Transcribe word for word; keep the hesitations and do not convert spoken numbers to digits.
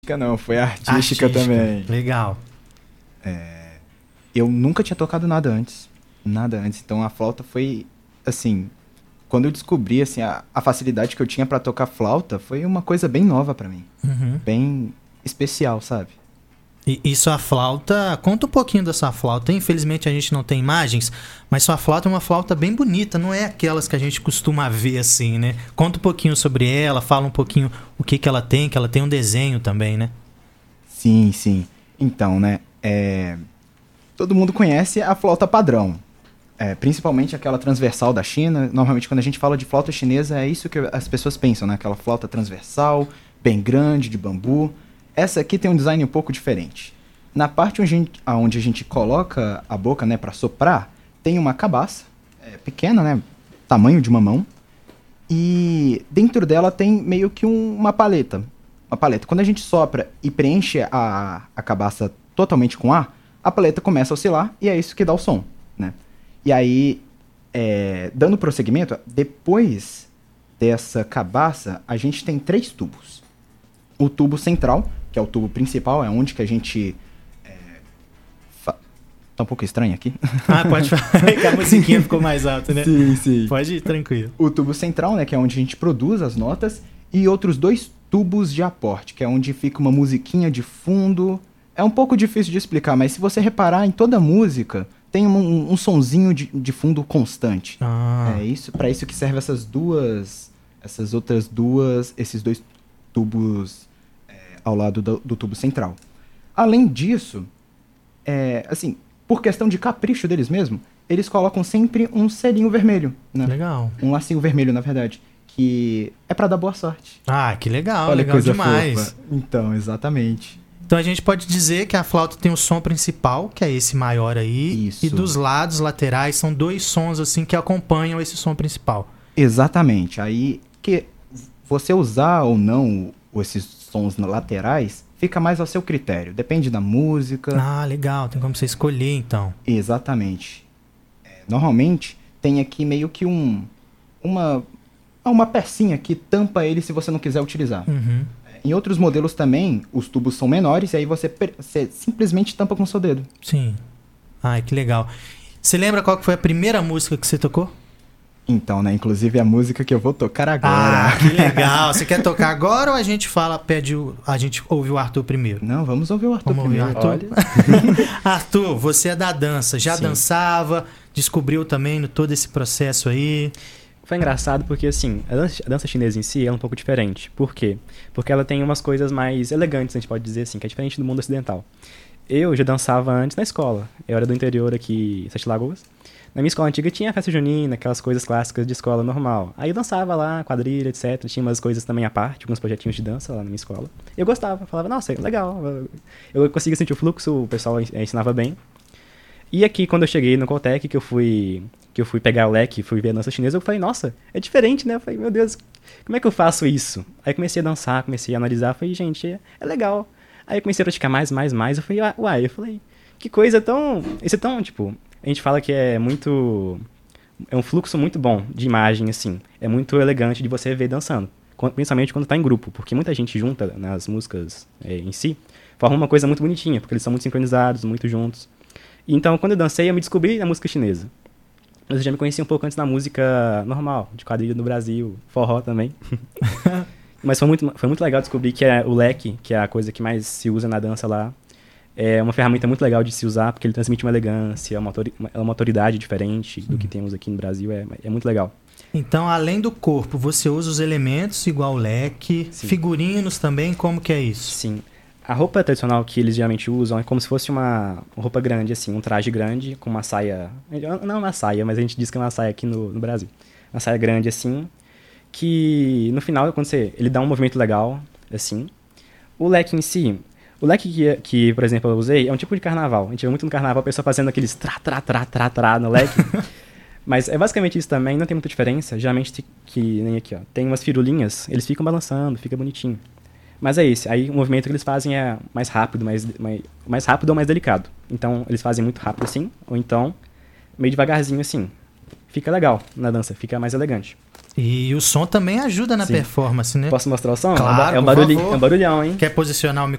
Não, foi artística, artística também. Legal. É, eu nunca tinha tocado nada antes. Nada antes. Então a flauta foi, assim... Quando eu descobri, assim, a, a facilidade que eu tinha pra tocar flauta, foi uma coisa bem nova pra mim. Uhum. Bem especial, sabe? E, e sua flauta... Conta um pouquinho da sua flauta. Infelizmente a gente não tem imagens, mas sua flauta é uma flauta bem bonita. Não é aquelas que a gente costuma ver, assim, né? Conta um pouquinho sobre ela, fala um pouquinho o que, que ela tem, que ela tem um desenho também, né? Sim, sim. Então, né? É... Todo mundo conhece a flauta padrão. É, principalmente aquela transversal da China. Normalmente quando a gente fala de flauta chinesa é isso que as pessoas pensam, né? Aquela flauta transversal, bem grande, de bambu. Essa aqui tem um design um pouco diferente. Na parte onde a gente, onde a gente coloca a boca, né, para soprar, tem uma cabaça, é, pequena, né? Tamanho de uma mão. E dentro dela tem meio que um, uma paleta. Uma paleta. Quando a gente sopra e preenche a, a cabaça totalmente com ar, a paleta começa a oscilar e é isso que dá o som, né? E aí, é, dando prosseguimento, depois dessa cabaça, a gente tem três tubos. O tubo central, que é o tubo principal, é onde que a gente... É, fa... Tá um pouco estranho aqui. Ah, pode falar, que a musiquinha ficou mais alta, né? Sim, sim. Pode ir, tranquilo. O tubo central, né, que é onde a gente produz as notas, e outros dois tubos de aporte, que é onde fica uma musiquinha de fundo. É um pouco difícil de explicar, mas se você reparar em toda música... tem um, um sonzinho de, de fundo constante. Ah. É isso, para isso que serve essas duas, essas outras duas, esses dois tubos é, ao lado do, do tubo central. Além disso, é, assim, por questão de capricho deles mesmo, eles colocam sempre um selinho vermelho, né? Legal. Um lacinho vermelho, na verdade, que é para dar boa sorte. Ah, que legal, Olha, legal coisa demais. Fofa. Então, exatamente. Então a gente pode dizer que a flauta tem o som principal, que é esse maior aí, Isso. E dos lados laterais são dois sons assim que acompanham esse som principal. Exatamente. Aí que você usar ou não esses sons laterais fica mais ao seu critério. Depende da música. Ah, legal. Tem como você escolher então. Exatamente. É, normalmente tem aqui meio que um uma uma pecinha que tampa ele se você não quiser utilizar. Uhum. Em outros modelos também, os tubos são menores e aí você, você simplesmente tampa com o seu dedo. Sim. Ai, que legal. Você lembra qual que foi a primeira música que você tocou? Então, né? Inclusive a música que eu vou tocar agora. Ah, que legal. Você quer tocar agora ou a gente fala, pede o, a gente ouve o Arthur primeiro? Não, vamos ouvir o Arthur vamos primeiro. Ouvir o Arthur. Arthur, você é da dança. Já Sim. dançava? Descobriu também no todo esse processo aí? Foi engraçado porque, assim, a dança, a dança chinesa em si é um pouco diferente. Por quê? Porque ela tem umas coisas mais elegantes, a gente pode dizer assim, que é diferente do mundo ocidental. Eu já dançava antes na escola. Eu era do interior aqui, Sete Lagoas. Na minha escola antiga tinha festa junina, aquelas coisas clássicas de escola normal. Aí eu dançava lá, quadrilha, etcétera. Tinha umas coisas também à parte, alguns projetinhos de dança lá na minha escola. Eu gostava, falava, nossa, legal. Eu conseguia sentir o fluxo, o pessoal ensinava bem. E aqui, quando eu cheguei no Coltec, que eu fui... que eu fui pegar o leque, fui ver a dança chinesa, eu falei, nossa, é diferente, né? Eu falei, meu Deus, como é que eu faço isso? Aí comecei a dançar, comecei a analisar, falei, gente, é, é legal. Aí eu comecei a praticar mais, mais, mais, eu falei, uai, eu falei, que coisa tão... Isso é tão, tipo, a gente fala que é muito... É um fluxo muito bom de imagem, assim. É muito elegante de você ver dançando, principalmente quando tá em grupo, porque muita gente junta nas músicas é, em si, forma uma coisa muito bonitinha, porque eles são muito sincronizados, muito juntos. E então, quando eu dancei, eu me descobri na música chinesa. Mas eu já me conheci um pouco antes na música normal, de quadrilha no Brasil, forró também. Mas foi muito, foi muito legal descobrir que é o leque, que é a coisa que mais se usa na dança lá, é uma ferramenta muito legal de se usar, porque ele transmite uma elegância, uma, autori- uma autoridade diferente do que temos aqui no Brasil, é, é muito legal. Então, além do corpo, você usa os elementos igual o leque, Sim. figurinos também, como que é isso? Sim. A roupa tradicional que eles geralmente usam é como se fosse uma roupa grande, assim, um traje grande com uma saia... Não uma saia, mas a gente diz que é uma saia aqui no, no Brasil. Uma saia grande, assim, que no final, quando você, ele dá um movimento legal, assim. O leque em si... O leque que, que, por exemplo, eu usei é um tipo de carnaval. A gente vê muito no carnaval a pessoa fazendo aqueles trá, trá, trá, trá, trá no leque. Mas é basicamente isso também, não tem muita diferença. Geralmente, que nem aqui, ó, tem umas firulinhas, eles ficam balançando, fica bonitinho. Mas é esse, aí o movimento que eles fazem é mais rápido, mais, mais, mais rápido ou mais delicado. Então, eles fazem muito rápido assim, ou então meio devagarzinho assim. Fica legal na dança, fica mais elegante. E o som também ajuda na Sim. performance, né? Posso mostrar o som? Claro, é um, barulho, é um barulhão, hein? Quer posicionar o microfone?